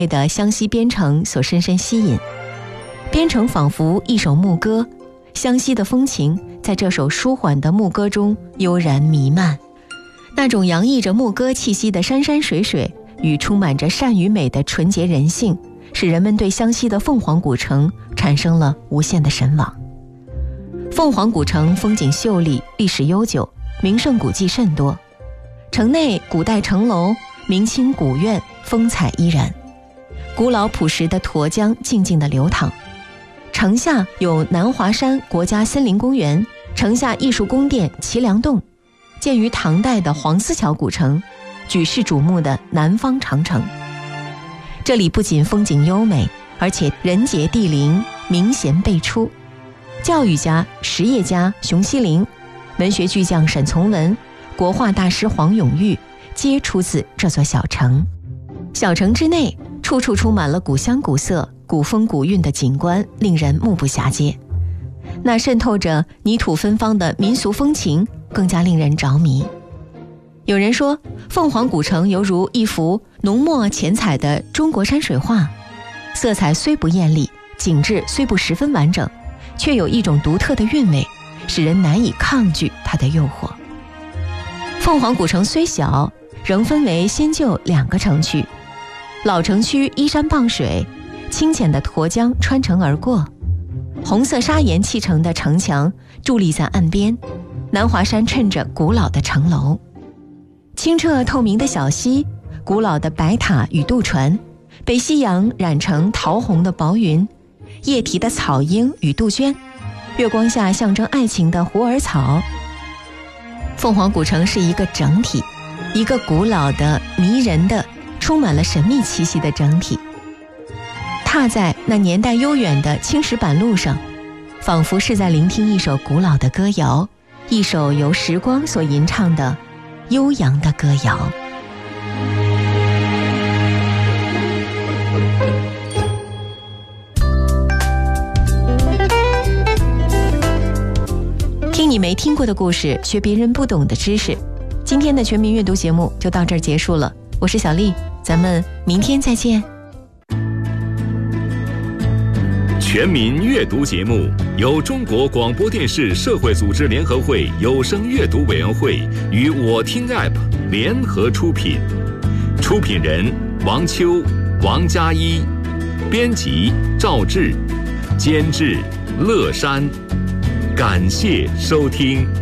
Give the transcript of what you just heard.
的湘西边城所深深吸引。边城仿佛一首牧歌，湘西的风情在这首舒缓的牧歌中悠然弥漫。那种洋溢着牧歌气息的山山水水与充满着善与美的纯洁人性，使人们对湘西的凤凰古城产生了无限的神往。凤凰古城风景秀丽，历史悠久，名胜古迹甚多。城内古代城楼、明清古院风采依然，古老朴实的沱江静静地流淌。城下有南华山国家森林公园，城下艺术宫殿齐梁洞，建于唐代的黄丝桥古城，举世瞩目的南方长城。这里不仅风景优美，而且人杰地灵，名贤辈出。教育家、实业家熊希龄，文学巨匠沈从文，国画大师黄永玉，皆出自这座小城。小城之内，处处充满了古香古色、古风古韵的景观，令人目不暇接。那渗透着泥土芬芳的民俗风情，更加令人着迷。有人说，凤凰古城犹如一幅浓墨浅彩的中国山水画，色彩虽不艳丽，景致虽不十分完整，却有一种独特的韵味，使人难以抗拒它的诱惑。凤凰古城虽小，仍分为新旧两个城区。老城区依山傍水，清浅的沱江穿城而过，红色砂岩砌成的城墙伫立在岸边，南华山衬着古老的城楼。清澈透明的小溪，古老的白塔与渡船，被夕阳染成桃红的薄云，液体的草莺与杜鹃，月光下象征爱情的虎耳草。凤凰古城是一个整体，一个古老的、迷人的、充满了神秘气息的整体。踏在那年代悠远的青石板路上，仿佛是在聆听一首古老的歌谣，一首由时光所吟唱的悠扬的歌谣。听你没听过的故事，学别人不懂的知识。今天的全民阅读节目就到这儿结束了，我是小丽，咱们明天再见。 全民阅读节目由中国广播电视社会组织联合会有声阅读委员会与我听 App 联合出品，出品人王秋、王佳一，编辑赵志，监制乐山。感谢收听。